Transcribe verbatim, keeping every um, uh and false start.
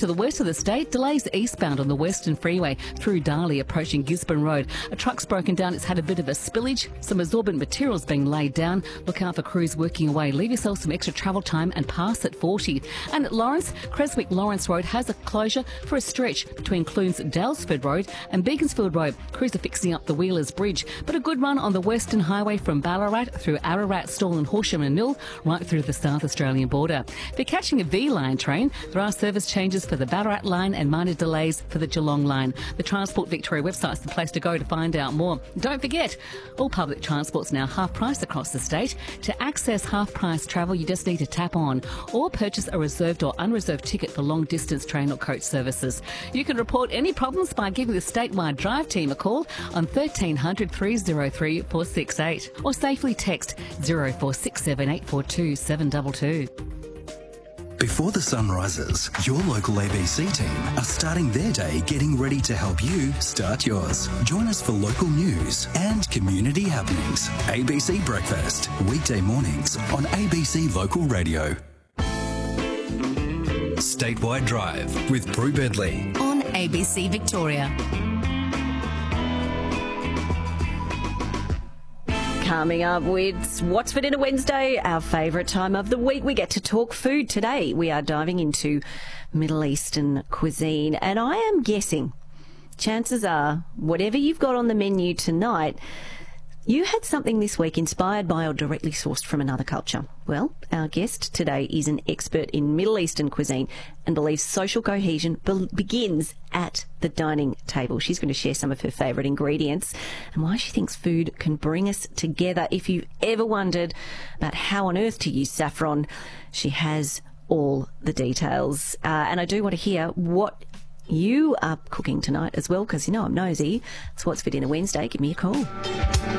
To the west of the state, delays eastbound on the Western Freeway through Darley approaching Gisborne Road. A truck's broken down. It's had a bit of a spillage. Some absorbent materials being laid down. Look out for crews working away. Leave yourself some extra travel time and pass at forty. And at Lawrence, Creswick Lawrence Road has a closure for a stretch between Clunes Dalesford Road and Beaconsfield Road. Crews are fixing up the Wheelers Bridge. But a good run on the Western Highway from Ballarat through Ararat, Stawell and Horsham and Mill, right through the South Australian border. If you're catching a V-Line train, there are service changes for the Ballarat line and minor delays for the Geelong line. The Transport Victoria website is the place to go to find out more. Don't forget, all public transport's now half price across the state. To access half price travel, you just need to tap on or purchase a reserved or unreserved ticket for long distance train or coach services. You can report any problems by giving the statewide drive team a call on thirteen hundred, three oh three, four six eight or safely text zero four six seven, eight four two, seven two two. Before the sun rises, your local A B C team are starting their day getting ready to help you start yours. Join us for local news and community happenings. A B C Breakfast, weekday mornings on A B C Local Radio. Statewide Drive with Prue Bedley on A B C Victoria. Coming up with What's for Dinner Wednesday, our favourite time of the week. We get to talk food today. We are diving into Middle Eastern cuisine, and I am guessing, chances are, whatever you've got on the menu tonight, you had something this week inspired by or directly sourced from another culture. Well, our guest today is an expert in Middle Eastern cuisine and believes social cohesion be- begins at the dining table. She's going to share some of her favourite ingredients and why she thinks food can bring us together. If you've ever wondered about how on earth to use saffron, she has all the details. Uh, and I do want to hear what you are cooking tonight as well, because you know I'm nosy. It's What's for Dinner Wednesday. Give me a call.